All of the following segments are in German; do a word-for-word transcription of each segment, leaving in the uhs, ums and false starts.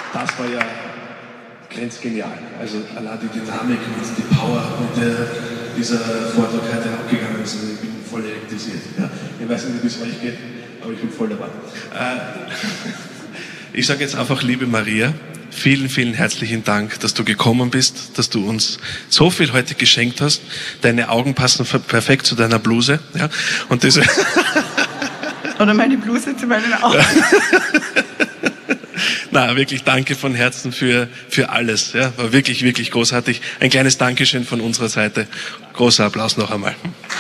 das war ja grenzgenial. Also allein die Dynamik und die Power, mit der dieser Vortrag heute abgegangen ist. Also ich bin voll elektrisiert. Ja. Ich weiß nicht, wie es euch geht, aber ich bin voll dabei. Äh, ich sage jetzt einfach, liebe Maria, vielen, vielen herzlichen Dank, dass du gekommen bist, dass du uns so viel heute geschenkt hast. Deine Augen passen perfekt zu deiner Bluse. Ja. Und das Oder meine Bluse zu meinen Augen. Ja. Na, wirklich danke von Herzen für, für alles. Ja, war wirklich, wirklich großartig. Ein kleines Dankeschön von unserer Seite. Großer Applaus noch einmal.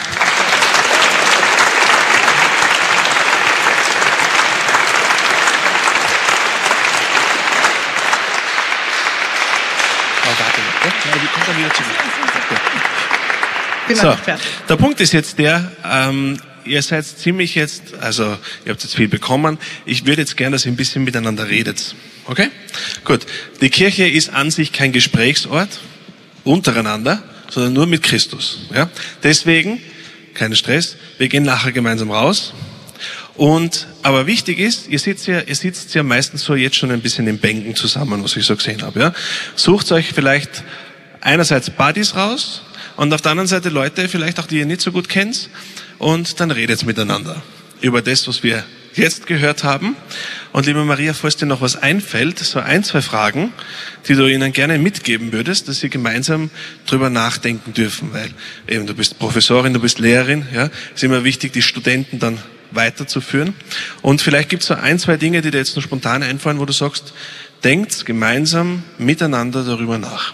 So, der Punkt ist jetzt der, ähm, ihr seid ziemlich jetzt, also ihr habt jetzt viel bekommen. Ich würde jetzt gerne, dass ihr ein bisschen miteinander redet. Okay? Gut. Die Kirche ist an sich kein Gesprächsort untereinander, sondern nur mit Christus. Ja? Deswegen, kein Stress, wir gehen nachher gemeinsam raus. Und, aber wichtig ist, ihr sitzt ja, ihr sitzt ja meistens so jetzt schon ein bisschen in Bänken zusammen, was ich so gesehen habe. Ja? Sucht euch vielleicht einerseits Buddies raus und auf der anderen Seite Leute, vielleicht auch die ihr nicht so gut kennt, und dann redet miteinander über das, was wir jetzt gehört haben. Und liebe Maria, falls dir noch was einfällt, so ein, zwei Fragen, die du ihnen gerne mitgeben würdest, dass sie gemeinsam drüber nachdenken dürfen, weil eben du bist Professorin, du bist Lehrerin, ja, ist immer wichtig, die Studenten dann weiterzuführen. Und vielleicht gibt es so ein, zwei Dinge, die dir jetzt noch spontan einfallen, wo du sagst, denkt gemeinsam miteinander darüber nach.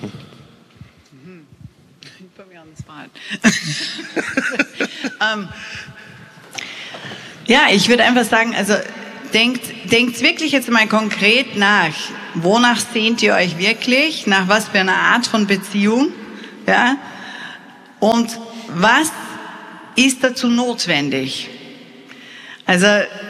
ähm, ja, ich würde einfach sagen, also denkt, denkt wirklich jetzt mal konkret nach. Wonach sehnt ihr euch wirklich? Nach was für einer Art von Beziehung? Ja? Und was ist dazu notwendig? Also,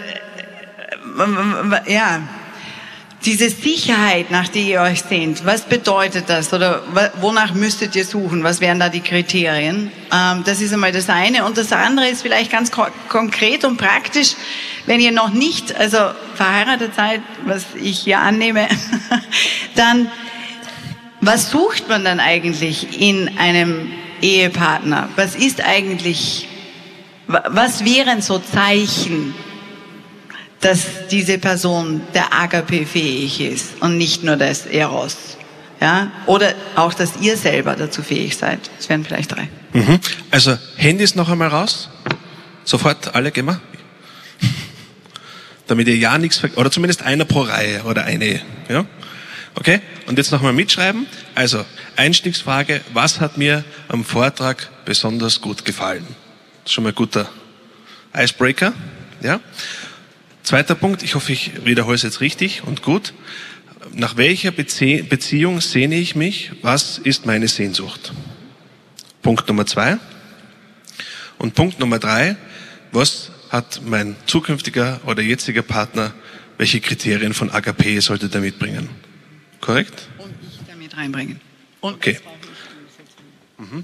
ja, diese Sicherheit, nach der ihr euch sehnt, was bedeutet das? Oder wonach müsstet ihr suchen? Was wären da die Kriterien? Ähm, das ist einmal das eine. Und das andere ist vielleicht ganz ko- konkret und praktisch, wenn ihr noch nicht, also verheiratet seid, was ich hier annehme, dann, was sucht man dann eigentlich in einem Ehepartner? Was ist eigentlich, was wären so Zeichen, dass diese Person der Agape fähig ist und nicht nur das Eros, ja? Oder auch, dass ihr selber dazu fähig seid. Das wären vielleicht drei. Mhm. Also Handys noch einmal raus. Sofort alle, gehen wir. Damit ihr ja nichts vergesst. Oder zumindest einer pro Reihe oder eine. Ja? Okay? Und jetzt nochmal mitschreiben. Also Einstiegsfrage, was hat mir am Vortrag besonders gut gefallen? Das ist schon mal ein guter Icebreaker. Ja? Zweiter Punkt, ich hoffe, ich wiederhole es jetzt richtig und gut. Nach welcher Bezie- Beziehung sehne ich mich? Was ist meine Sehnsucht? Punkt Nummer zwei. Und Punkt Nummer drei, was hat mein zukünftiger oder jetziger Partner, welche Kriterien von Agape sollte er mitbringen? Korrekt? Und ich damit reinbringen. Und okay. Mhm.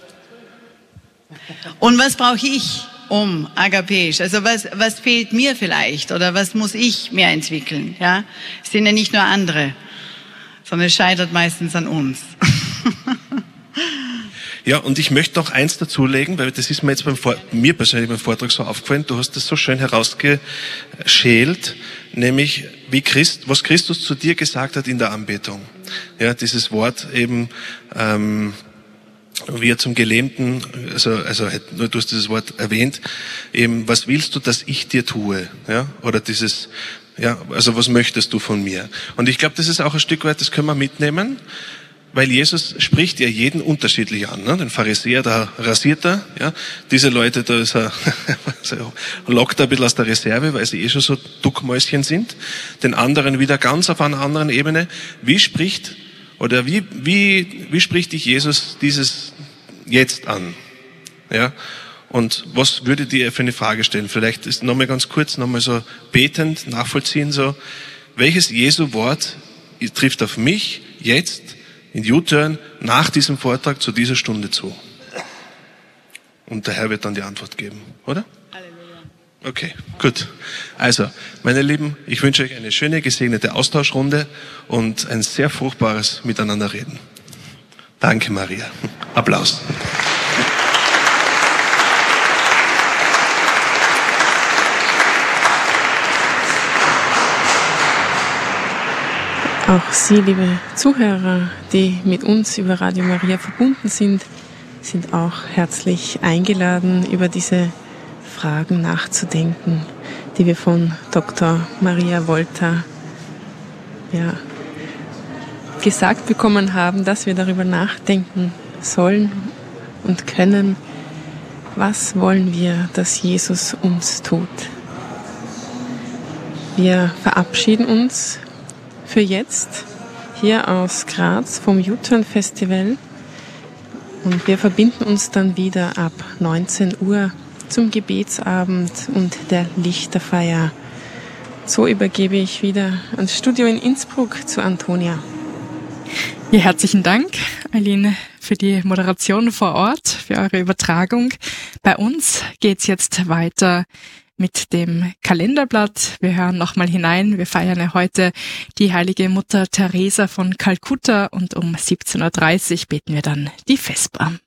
Und was brauche ich? Um agapisch, also was was fehlt mir vielleicht oder was muss ich mehr entwickeln? Ja, es sind ja nicht nur andere, sondern es scheitert meistens an uns. Ja, und ich möchte noch eins dazulegen, weil das ist mir jetzt beim Vor- mir persönlich beim Vortrag so aufgefallen. Du hast das so schön herausgeschält, nämlich wie Christ, was Christus zu dir gesagt hat in der Anbetung. Ja, dieses Wort eben. Ähm, wie er zum Gelähmten, also, also nur du hast dieses Wort erwähnt, eben, was willst du, dass ich dir tue? Ja, oder dieses, ja, also was möchtest du von mir? Und ich glaube, das ist auch ein Stück weit, das können wir mitnehmen, weil Jesus spricht ja jeden unterschiedlich an. Ne? Den Pharisäer, da rasiert er, ja, diese Leute, da ist er, lockt er ein bisschen aus der Reserve, weil sie eh schon so Duckmäuschen sind. Den anderen wieder ganz auf einer anderen Ebene. Wie spricht Oder wie, wie, wie spricht dich Jesus dieses jetzt an? Ja? Und was würdet ihr für eine Frage stellen? Vielleicht ist nochmal ganz kurz, nochmal so betend, nachvollziehen so. Welches Jesu-Wort trifft auf mich jetzt in U-Turn nach diesem Vortrag zu dieser Stunde zu? Und der Herr wird dann die Antwort geben, oder? Halleluja. Okay, gut. Also, meine Lieben, ich wünsche euch eine schöne, gesegnete Austauschrunde und ein sehr fruchtbares Miteinanderreden. Danke, Maria. Applaus. Auch Sie, liebe Zuhörer, die mit uns über Radio Maria verbunden sind, sind auch herzlich eingeladen, über diese Fragen nachzudenken, die wir von Doktor Maria Volta ja, gesagt bekommen haben, dass wir darüber nachdenken sollen und können, was wollen wir, dass Jesus uns tut. Wir verabschieden uns für jetzt hier aus Graz vom U-Turn Festival und wir verbinden uns dann wieder ab neunzehn Uhr zum Gebetsabend und der Lichterfeier. So übergebe ich wieder ans Studio in Innsbruck zu Antonia. Ja, herzlichen Dank, Eileen, für die Moderation vor Ort, für eure Übertragung. Bei uns geht's jetzt weiter mit dem Kalenderblatt. Wir hören nochmal hinein. Wir feiern ja heute die heilige Mutter Teresa von Kalkutta und um siebzehn Uhr dreißig beten wir dann die Vesper.